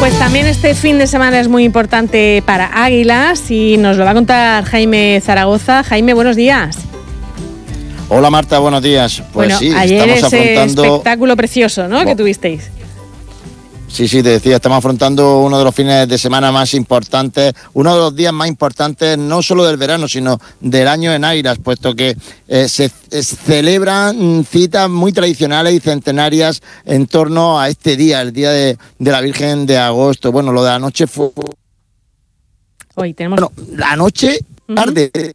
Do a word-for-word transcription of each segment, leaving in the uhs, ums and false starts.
Pues también este fin de semana es muy importante para Águilas y nos lo va a contar Jaime Zaragoza. Jaime, buenos días. Hola Marta, buenos días. Pues bueno, sí, ayer estamos ese afrontando... espectáculo precioso, ¿no?, que tuvisteis. Sí, sí, te decía, estamos afrontando uno de los fines de semana más importantes, uno de los días más importantes, no solo del verano, sino del año en Águilas, puesto que eh, se eh, celebran citas muy tradicionales y centenarias en torno a este día, el Día de, de la Virgen de Agosto. Bueno, lo de la noche fue... Hoy tenemos... Bueno, la noche, tarde, uh-huh.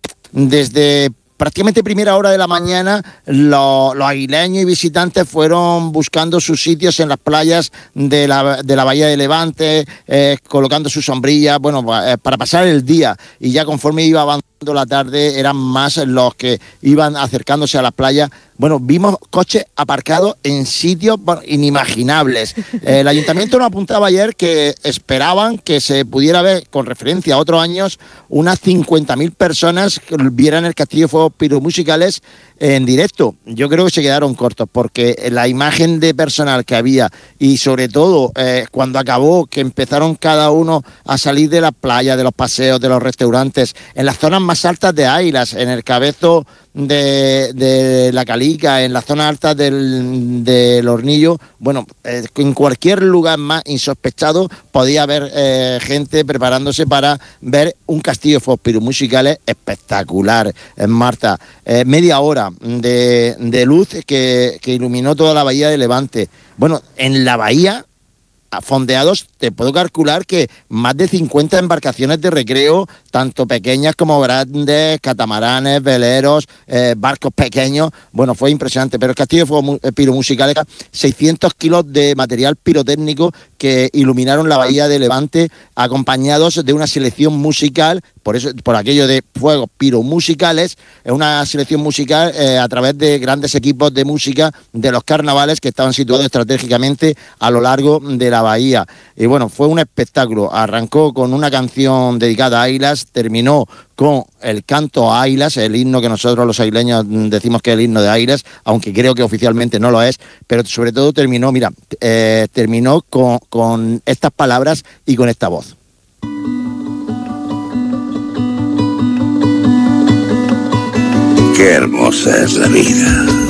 desde... prácticamente primera hora de la mañana, los, los aguileños y visitantes fueron buscando sus sitios en las playas de la, de la Bahía de Levante, eh, colocando sus sombrillas, bueno, eh, para pasar el día. Y ya conforme iba avanzando la tarde, eran más los que iban acercándose a la playa. Bueno, vimos coches aparcados en sitios bueno, inimaginables. Eh, el ayuntamiento nos apuntaba ayer que esperaban que se pudiera ver, con referencia a otros años, unas cincuenta mil personas que vieran el Castillo de Fuegos Piromusicales en directo. Yo creo que se quedaron cortos porque la imagen de personal que había y sobre todo eh, cuando acabó, que empezaron cada uno a salir de la playa, de los paseos, de los restaurantes, en las zonas más altas de Águilas, en el Cabezo de, de la Calica, en las zonas altas del, del Hornillo, bueno, eh, en cualquier lugar más insospechado podía haber eh, gente preparándose para ver un castillo de fuegos piromusicales espectacular, eh, Marta. Eh, media hora de, de luz que, que iluminó toda la bahía de Levante. Bueno, en la bahía, fondeados, te puedo calcular que más de cincuenta embarcaciones de recreo, tanto pequeñas como grandes, catamaranes, veleros, eh, barcos pequeños. Bueno, fue impresionante, pero el Castillo de Fuegos Piromusicales, seiscientos kilos de material pirotécnico que iluminaron la bahía de Levante, acompañados de una selección musical, por eso, por aquello de fuegos piromusicales, es una selección musical eh, a través de grandes equipos de música de los carnavales que estaban situados estratégicamente a lo largo de la bahía. Y bueno, fue un espectáculo. Arrancó con una canción dedicada a Águilas, terminó con el canto a Águilas, el himno que nosotros los aguileños decimos que es el himno de Águilas, aunque creo que oficialmente no lo es, pero sobre todo terminó, mira, eh, terminó con, con estas palabras y con esta voz. Qué hermosa es la vida.